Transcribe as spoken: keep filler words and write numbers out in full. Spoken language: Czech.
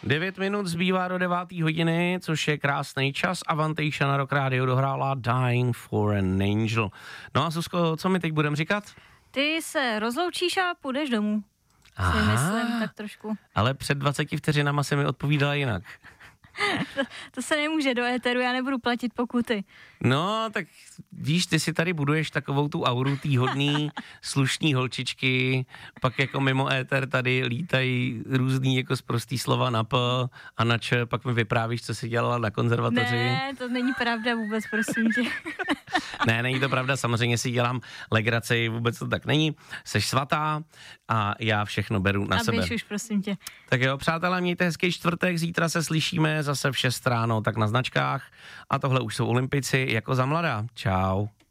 Devět minut zbývá do devátý hodiny, což je krásný čas. Avantation na Rock Radio dohrála Dying for an Angel. No a Zuzko, co mi teď budeme říkat? Ty se rozloučíš a půjdeš domů. Si myslím, tak trošku. Ale před dvaceti vteřinama se mi odpovídala jinak. to, to se nemůže do éteru, já nebudu platit pokuty. No, tak víš, ty si tady buduješ takovou tu auru tý hodný, slušný holčičky, pak jako mimo éter tady lítají různý jako sprostý slova na P a na Č, pak mi vyprávíš, co jsi dělala na konzervatoři. Ne, to není pravda vůbec, prosím tě. Ne, není to pravda, samozřejmě si dělám legraci, vůbec to tak není. Seš svatá a já všechno beru na a sebe. A běž už, prosím tě. Tak jo, přátelé, mějte hezký čtvrtek, zítra se slyšíme zase v šest ráno, tak na značkách. A tohle už jsou Olympici jako za mladá. Čau.